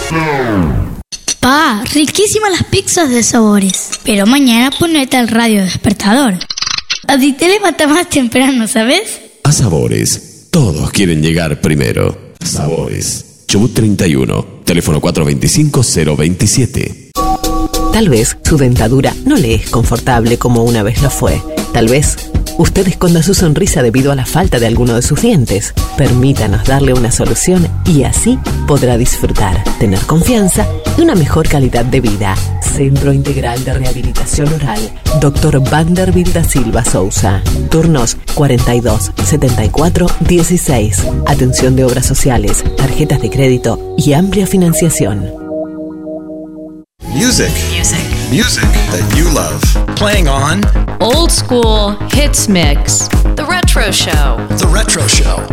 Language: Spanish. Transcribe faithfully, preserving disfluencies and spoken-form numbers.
Pa, riquísimas las pizzas de Sabores. Pero mañana ponete al radio despertador. Así te levantas más temprano, ¿sabes? A Sabores, todos quieren llegar primero. Sabores, Chubut treinta y uno, teléfono cuatro dos cinco cero dos siete. Tal vez su dentadura no le es confortable como una vez lo fue. Tal vez usted esconda su sonrisa debido a la falta de alguno de sus dientes. Permítanos darle una solución y así podrá disfrutar, tener confianza y una mejor calidad de vida. Centro Integral de Rehabilitación Oral, doctor Vanderbilt da Silva Sousa. Turnos cuarenta y dos, setenta y cuatro, dieciséis. Atención de obras sociales, tarjetas de crédito y amplia financiación. Music. Music. Music that you love. Playing on Old School Hits Mix. The Retro Show. The Retro Show.